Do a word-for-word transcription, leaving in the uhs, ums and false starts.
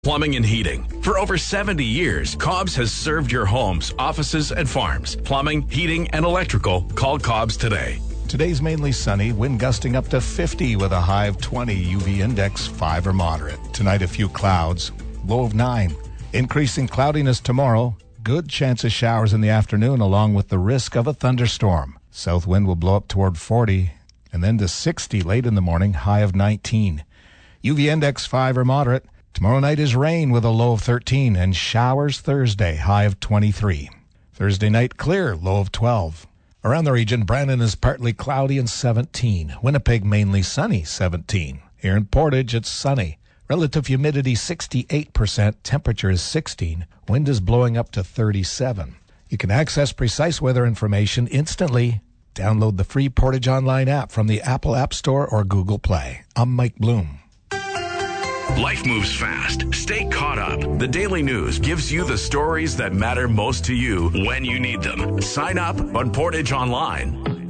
Plumbing and heating. For over seventy years, Cobb's has served your homes, offices, and farms. Plumbing, heating, and electrical. Call Cobb's today. Today's mainly sunny, wind gusting up to fifty with a high of twenty, U V index five or moderate. Tonight, a few clouds, low of nine. Increasing cloudiness tomorrow, good chance of showers in the afternoon along with the risk of a thunderstorm. South wind will blow up toward forty and then to sixty late in the morning, high of nineteen. U V index five or moderate. Tomorrow night is rain with a low of thirteen and showers Thursday, high of twenty-three. Thursday night clear, low of twelve. Around the region, Brandon is partly cloudy and seventeen. Winnipeg mainly sunny, seventeen. Here in Portage, it's sunny. Relative humidity sixty-eight percent, temperature is sixteen. Wind is blowing up to thirty-seven. You can access precise weather information instantly. Download the free Portage Online app from the Apple App Store or Google Play. I'm Mike Bloom. Life moves fast. Stay caught up. The Daily News gives you the stories that matter most to you when you need them. Sign up on Portage Online.